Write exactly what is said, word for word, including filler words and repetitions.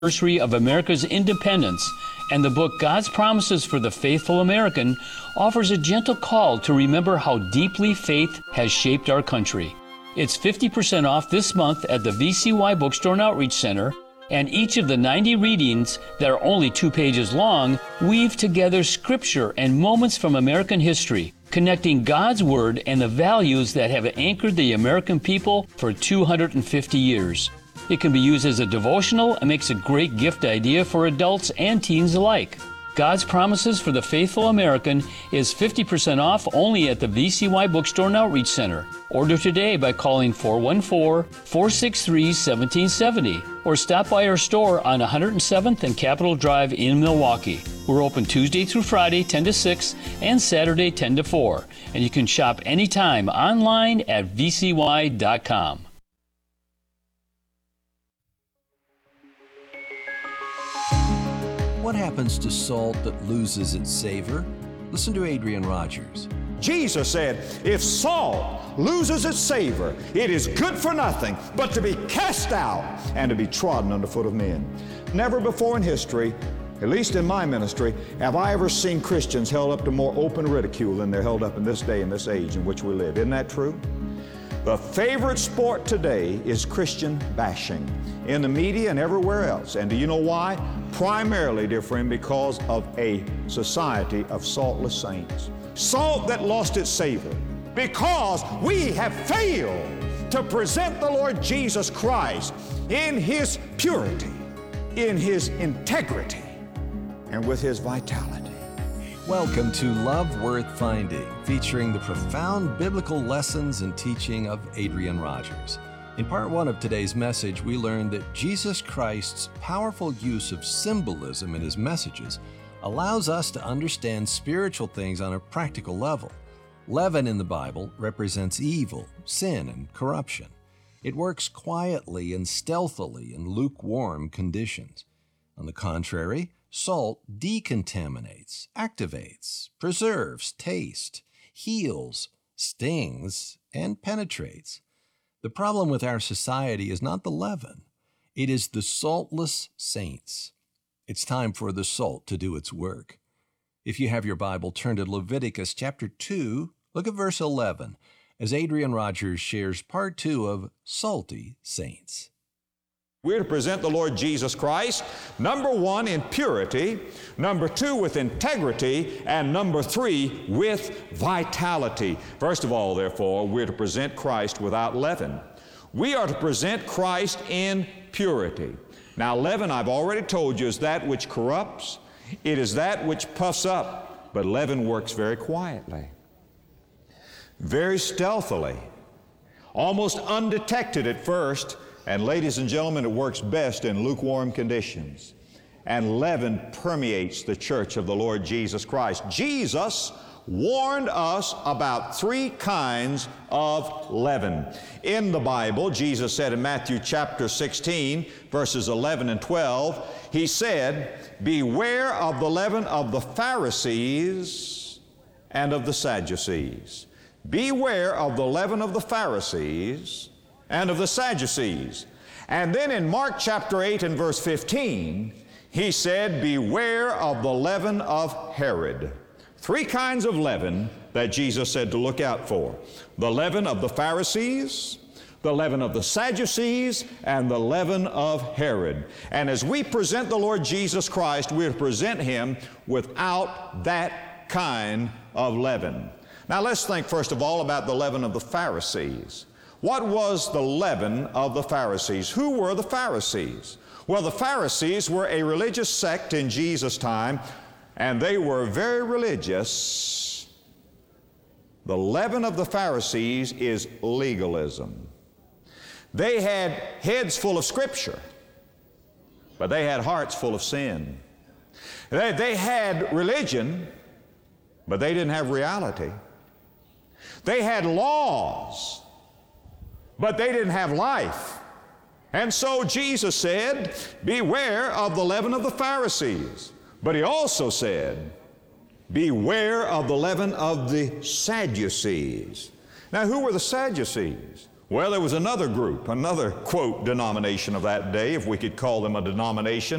anniversary of America's independence, and the book God's Promises for the Faithful American offers a gentle call to remember how deeply faith has shaped our country. It's fifty percent off this month at the V C Y Bookstore and Outreach Center, and each of the ninety readings that are only two pages long weave together scripture and moments from American history, connecting God's Word and the values that have anchored the American people for two hundred fifty years. It can be used as a devotional and makes a great gift idea for adults and teens alike. God's Promises for the Faithful American is fifty percent off only at the V C Y Bookstore and Outreach Center. Order today by calling four one four, four six three, one seven seven zero or stop by our store on one hundred seventh and Capitol Drive in Milwaukee. We're open Tuesday through Friday, ten to six, and Saturday, ten to four. And you can shop anytime online at v c y dot com. What happens to salt that loses its savor? Listen to Adrian Rogers. Jesus said, if salt loses its savor, it is good for nothing but to be cast out and to be trodden underfoot of men. Never before in history, at least in my ministry, have I ever seen Christians held up to more open ridicule than they're held up in this day and this age in which we live. Isn't that true? The favorite sport today is Christian bashing in the media and everywhere else. And do you know why? Primarily, dear friend, because of a society of saltless saints. Salt that lost its savor because we have failed to present the Lord Jesus Christ in His purity, in His integrity, and with His vitality. Welcome to Love Worth Finding, featuring the profound biblical lessons and teaching of Adrian Rogers. In part one of today's message, we learned that Jesus Christ's powerful use of symbolism in His messages allows us to understand spiritual things on a practical level. Leaven in the Bible represents evil, sin, and corruption. It works quietly and stealthily in lukewarm conditions. On the contrary, salt decontaminates, activates, preserves taste, heals, stings, and penetrates. The problem with our society is not the leaven. It is the saltless saints. It's time for the salt to do its work. If you have your Bible, turn to Leviticus chapter two, look at verse eleven, as Adrian Rogers shares part two of Salty Saints. We're to present the Lord Jesus Christ, number one, in purity, number two, with integrity, and number three, with vitality. First of all, therefore, we're to present Christ without leaven. We are to present Christ in purity. Now, leaven, I've already told you, is that which corrupts. It is that which puffs up, but leaven works very quietly, very stealthily, almost undetected at first. And ladies and gentlemen, it works best in lukewarm conditions. And leaven permeates the church of the Lord Jesus Christ. Jesus warned us about three kinds of leaven. In the Bible, Jesus said in Matthew chapter sixteen, verses eleven and twelve, He said, beware of the leaven of the Pharisees and of the Sadducees. Beware of the leaven of the Pharisees and of the Sadducees. And then in Mark chapter eight and verse fifteen, He said, beware of the leaven of Herod. Three kinds of leaven that Jesus said to look out for. The leaven of the Pharisees, the leaven of the Sadducees, and the leaven of Herod. And as we present the Lord Jesus Christ, we're to present Him without that kind of leaven. Now let's think first of all about the leaven of the Pharisees. What was the leaven of the Pharisees? Who were the Pharisees? Well, the Pharisees were a religious sect in Jesus' time, and they were very religious. The leaven of the Pharisees is legalism. They had heads full of Scripture, but they had hearts full of sin. They, they had religion, but they didn't have reality. They had laws, but they didn't have life. And so Jesus said, beware of the leaven of the Pharisees. But He also said, beware of the leaven of the Sadducees. Now, who were the Sadducees? Well, there was another group, another, quote, denomination of that day, if we could call them a denomination,